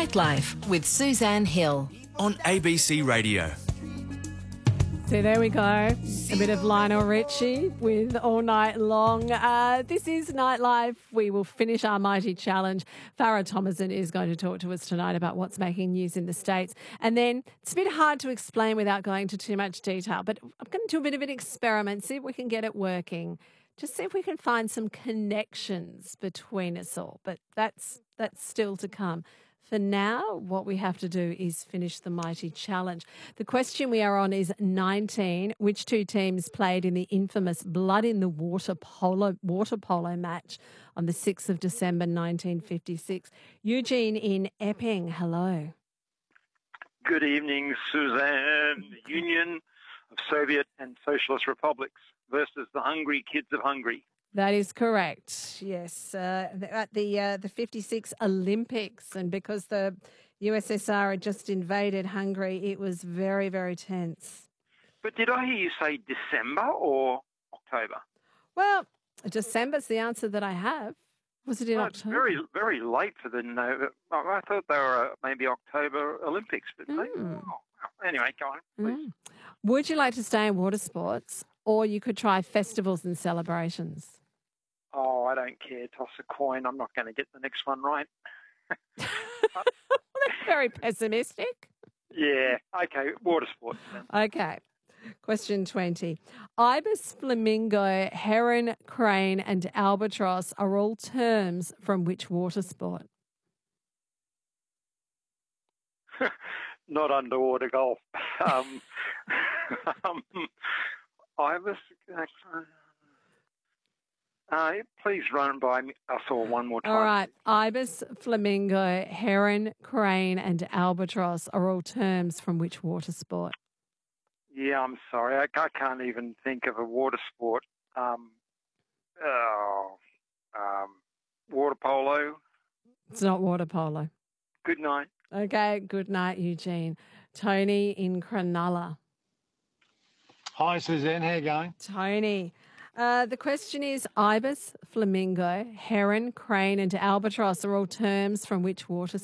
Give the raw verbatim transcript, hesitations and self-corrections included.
Nightlife with Suzanne Hill on A B C Radio. So there we go. A bit of Lionel Richie with All Night Long. Uh, this is Nightlife. We will finish our mighty challenge. Farah Thomason is going to talk to us tonight about what's making news in the States. And then it's a bit hard to explain without going into too much detail, but I'm going to do a bit of an experiment, see if we can get it working. Just see if we can find some connections between us all. But that's that's still to come. For now, what we have to do is finish the mighty challenge. The question we are on is nineteen. Which two teams played in the infamous Blood in the Water polo water polo match on the sixth of December nineteen fifty-six? Eugene in Epping, hello. Good evening, Suzanne. The Union of Soviet and Socialist Republics versus the Hungry Kids of Hungary. That is correct. Yes, uh, at the uh, the fifty-six Olympics, and because the U S S R had just invaded Hungary, it was very, very tense. But did I hear you say December or October? Well, December's the answer that I have. Was it in well, October? It's very, very late for the Nova. I thought they were uh, maybe October Olympics, but Mm. they, oh, anyway, go on, please. Mm. Would you like to stay in water sports, or you could try festivals and celebrations? Oh, I don't care. Toss a coin. I'm not going to get the next one right. That's very pessimistic. Yeah. Okay. Water sports then. Okay. Question twenty. Ibis, flamingo, heron, crane and albatross are all terms from which water sport? Not underwater golf. Um, um, Ibis... Uh, please run by me. I saw one more time. All right. Ibis, flamingo, heron, crane and albatross are all terms from which water sport? Yeah, I'm sorry. I, I can't even think of a water sport. Um, oh, um, water polo. It's not water polo. Good night. Okay. Good night, Eugene. Tony in Cronulla. Hi, Suzanne. How you going? Tony. Uh, the question is, ibis, flamingo, heron, crane and albatross are all terms from which water